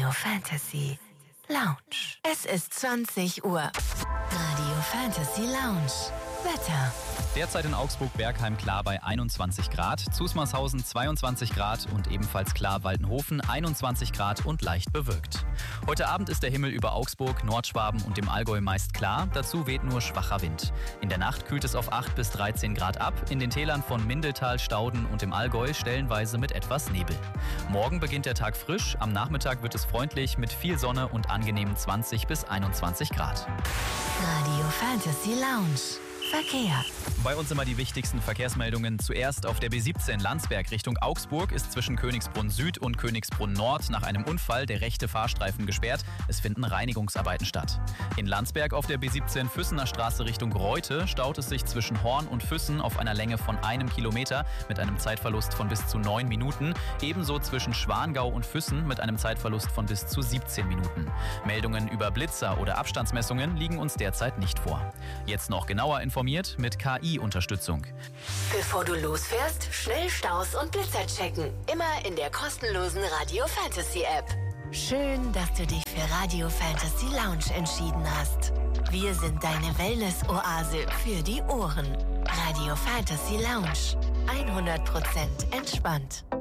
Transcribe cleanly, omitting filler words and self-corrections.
Radio Fantasy Lounge. Es ist 20 Uhr. Radio Fantasy Lounge. Wetter. Derzeit in Augsburg-Bergheim klar bei 21 Grad, Zusmarshausen 22 Grad und ebenfalls klar Waldenhofen 21 Grad und leicht bewölkt. Heute Abend ist der Himmel über Augsburg, Nordschwaben und dem Allgäu meist klar, dazu weht nur schwacher Wind. In der Nacht kühlt es auf 8 bis 13 Grad ab, in den Tälern von Mindeltal, Stauden und dem Allgäu stellenweise mit etwas Nebel. Morgen beginnt der Tag frisch, am Nachmittag wird es freundlich mit viel Sonne und angenehmen 20 bis 21 Grad. Radio Fantasy Lounge. Verkehr. Bei uns immer die wichtigsten Verkehrsmeldungen. Zuerst auf der B17 Landsberg Richtung Augsburg ist zwischen Königsbrunn Süd und Königsbrunn Nord nach einem Unfall der rechte Fahrstreifen gesperrt. Es finden Reinigungsarbeiten statt. In Landsberg auf der B17 Füssener Straße Richtung Reute staut es sich zwischen Horn und Füssen auf einer Länge von 1 Kilometer mit einem Zeitverlust von bis zu 9 Minuten. Ebenso zwischen Schwangau und Füssen mit einem Zeitverlust von bis zu 17 Minuten. Meldungen über Blitzer oder Abstandsmessungen liegen uns derzeit nicht vor. Jetzt noch genauer informiert mit KI-Unterstützung. Bevor du losfährst, schnell Staus und Blitzer checken. Immer in der kostenlosen Radio Fantasy App. Schön, dass du dich für Radio Fantasy Lounge entschieden hast. Wir sind deine Wellness-Oase für die Ohren. Radio Fantasy Lounge. 100% entspannt.